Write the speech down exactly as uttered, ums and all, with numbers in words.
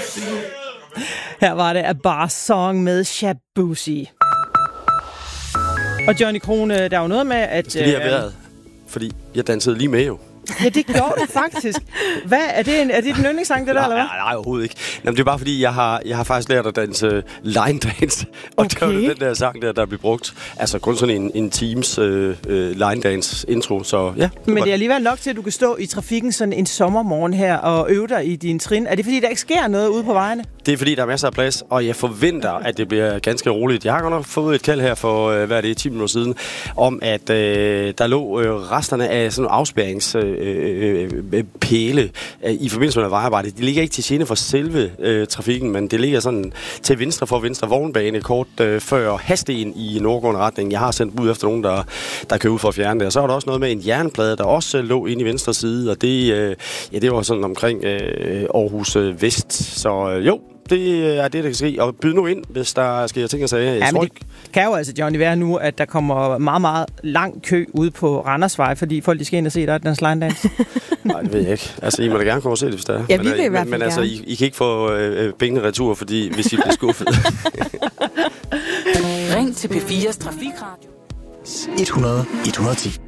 Her var det A Bar Song med Shabuzi. Og Johnny Krohn, der er jo noget med, at... Det skal lige have været, fordi jeg dansede lige med jo. Ja, det gjorde du faktisk. Hvad? Er det, en, er det din yndlingssang, det der, nej, eller hvad? Nej, nej, overhovedet ikke. Jamen, det er bare fordi, jeg har, jeg har faktisk lært at danse line dance. Og okay. det var den der sang der, der blev brugt. Altså kun sådan en, en Teams øh, line dance intro, så ja. Men det er alligevel nok til, at du kan stå i trafikken sådan en sommermorgen her og øve dig i din trin. Er det fordi, der ikke sker noget ude på vejene? Det er fordi, der er masser af plads, og jeg forventer, at det bliver ganske roligt. Jeg har godt nok fået et kald her for, øh, hvad er det, ti minutter siden, om at øh, der lå øh, resterne af sådan nogle afspærringspæle øh, øh, pæle, øh, i forbindelse med vejarbejde. De ligger ikke til gene for selve øh, trafikken, men det ligger sådan til venstre for venstre vognbane, kort øh, før Hasten i nordgående retning. Jeg har sendt bud efter nogen, der, der kører ud for at fjerne det. Og så er der også noget med en jernplade, der også øh, lå inde i venstre side, og det, øh, ja, det var sådan omkring øh, Aarhus øh, Vest. Så øh, jo, det er det, der kan ske. Og byde nu ind, hvis der sker ting at sige. Ja, men det kan jo altså, Johnny, være nu, at der kommer meget, meget lang kø ude på Randersvej, fordi folk de skal ind og se dig, den line dance. Nej, det ved jeg ikke. Altså, I må da gerne komme og se det, hvis der er. Ja, vi vil men, i hvert fald Men altså, I, I kan ikke få øh, pengene retur, fordi hvis I bliver skuffet. Ring til P fires Trafikradio. hundrede et hundrede og ti